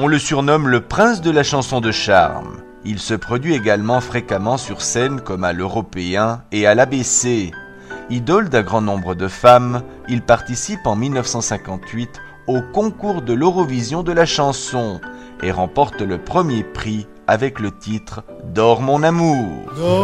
On le surnomme le prince de la chanson de charme. Il se produit également fréquemment sur scène comme à l'Européen et à l'ABC. Idole d'un grand nombre de femmes, il participe en 1958 au concours de l'Eurovision de la chanson et remporte le premier prix avec le titre « Dors mon amour ».